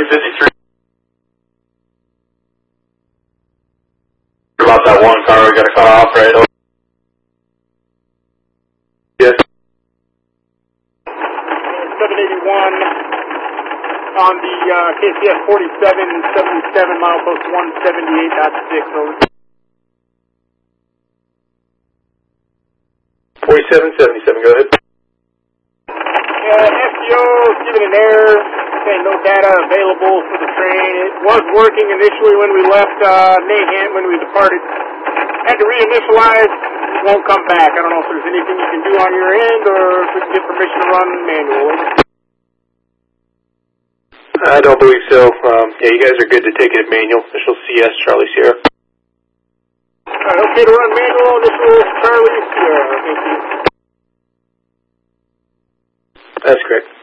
253. About that one car we got to cut off right over. Yes. 781 on the KCS 4777 milepost 178.6 over. 4777, go ahead. SDO giving an error, saying no data available for the train. It was working initially when we left Nahant, when we departed. Had to reinitialize, it won't come back. I don't know if there's anything you can do on your end, or if we can get permission to run manual. I don't believe so. Yeah, you guys are good to take it manual. Initial CS, Charlie Sierra. Alright, okay to run manual, initial Charlie Sierra. Thank you. That's correct.